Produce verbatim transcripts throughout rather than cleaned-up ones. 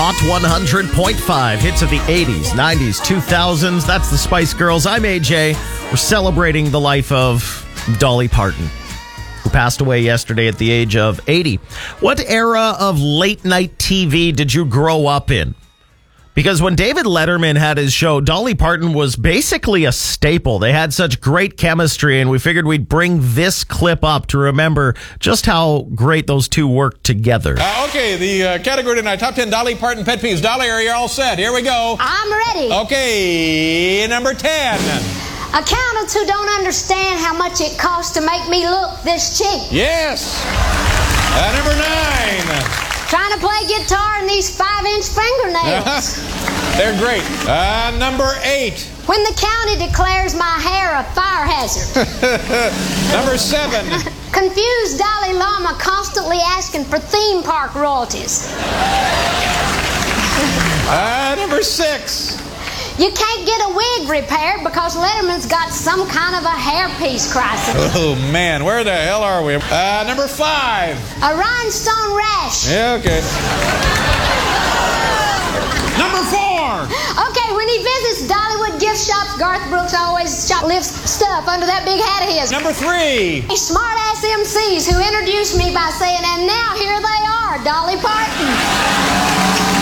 Hot one hundred point five. Hits of the eighties, nineties, two thousands. That's the Spice Girls. I'm A J. We're celebrating the life of Dolly Parton, who passed away yesterday at the age of eighty. What era of late-night T V did you grow up in? Because when David Letterman had his show, Dolly Parton was basically a staple. They had such great chemistry, and we figured we'd bring this clip up to remember just how great those two worked together. Uh, okay, the uh, category tonight, top ten Dolly Parton pet peeves. Dolly, are you all set? Here we go. I'm ready. Okay, number ten. Accountants who don't understand how much it costs to make me look this cheap. Yes. Uh, number nine. Trying to play guitar in these five-inch fingernails. They're great. Uh, number eight. When the county declares my hair a fire hazard. Number seven. Confused Dalai Lama constantly asking for theme park royalties. Uh, number six. You can't get a wig repaired because Letterman's got some kind of a hairpiece crisis. Oh, man, where the hell are we? Uh, number five. A rhinestone rash. Yeah, okay. Number four. Okay, when he visits Dollywood gift shops, Garth Brooks always shoplifts stuff under that big hat of his. Number three. Smart-ass M Cs who introduced me by saying, and now here they are, Dolly Parton.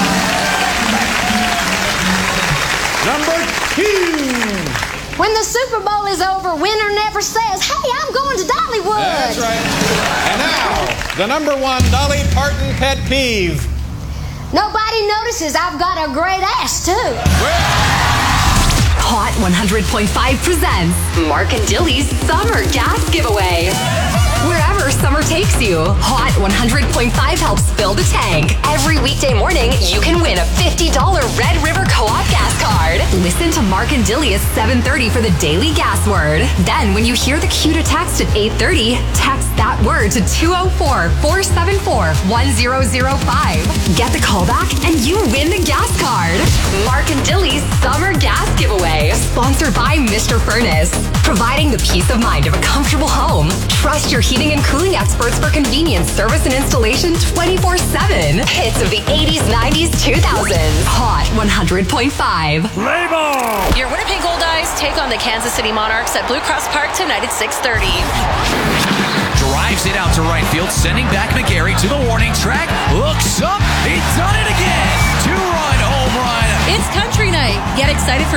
Number two. When the Super Bowl is over, winner never says, hey, I'm going to Dollywood. That's right. And now, the number one Dolly Parton pet peeve. Nobody notices I've got a great ass, too. Well, Hot one hundred point five presents Mark and Dilly's Summer Gas Giveaway. Wherever summer takes you, Hot one hundred point five helps fill the tank. Every weekday morning, you can win a fifty dollars Red River Co-op gas card. Listen to Mark and Dilly at seven thirty for the daily gas word. Then, when you hear the cue to text at eight thirty, text that word to two oh four, four seven four, one oh oh five. Get the call back and you win the gas card. Mark and Dilly's Summer Gas Giveaway. Sponsored by Mister Furnace. Providing the peace of mind of a comfortable home. Trust your heating and cooling experts for convenience, service, and installation twenty-four seven. Hits of the eighties, nineties, two thousands. Hot one hundred point five. Play ball! Your Winnipeg Goldeyes take on the Kansas City Monarchs at Blue Cross Park tonight at six thirty. Drives it out to right field, sending back McGarry to the warning track. Looks up, he's done it again. Two-run home run. It's country night. Get excited for